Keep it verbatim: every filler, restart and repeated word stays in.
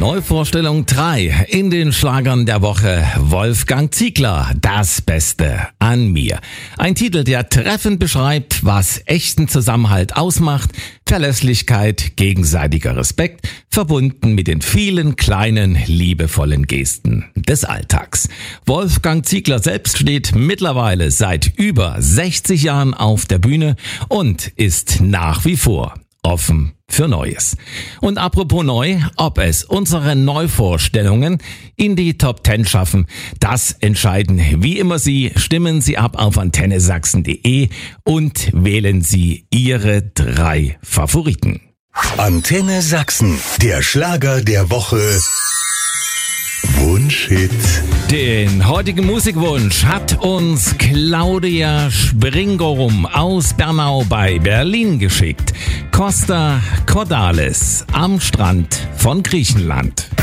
Neuvorstellung drei in den Schlagern der Woche. Wolfgang Ziegler, das Beste an mir. Ein Titel, der treffend beschreibt, was echten Zusammenhalt ausmacht. Verlässlichkeit, gegenseitiger Respekt, verbunden mit den vielen kleinen, liebevollen Gesten des Alltags. Wolfgang Ziegler selbst steht mittlerweile seit über sechzig Jahren auf der Bühne und ist nach wie vor offen für Neues. Und apropos neu, ob es unsere Neuvorstellungen in die Top zehn schaffen, das entscheiden wie immer Sie. Stimmen Sie ab auf antenne sachsen punkt de und wählen Sie Ihre drei Favoriten. Antenne Sachsen, der Schlager der Woche. Wunschhit. Den heutigen Musikwunsch hat uns Claudia Springorum aus Bernau bei Berlin geschickt. Costa Cordalis am Strand von Griechenland.